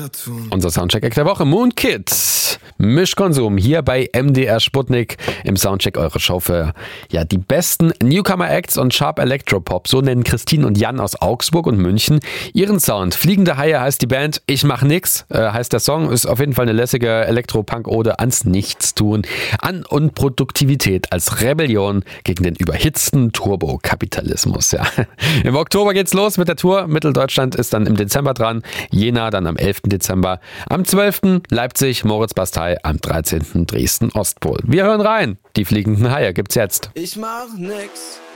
wieder tun. Unser Soundcheck-Eck der Woche, Moon Kids. Mischkonsum hier bei MDR Sputnik im Soundcheck, eure Show für die besten Newcomer-Acts und Sharp Electropop. So nennen Christine und Jan aus Augsburg und München ihren Sound. Fliegende Haie heißt die Band, ich mach nix, heißt der Song. Ist auf jeden Fall eine lässige Elektropunk-Ode ans Nichtstun, an Unproduktivität als Rebellion gegen den überhitzten Turbokapitalismus. Ja. Im Oktober geht's los mit der Tour. Mitteldeutschland ist dann im Dezember dran. Jena dann am 11. Dezember. Am 12. Leipzig, Moritz-Bastei, am 13. Dresden-Ostpol. Wir hören rein. Die fliegenden Haie gibt's jetzt. Ich mach nix.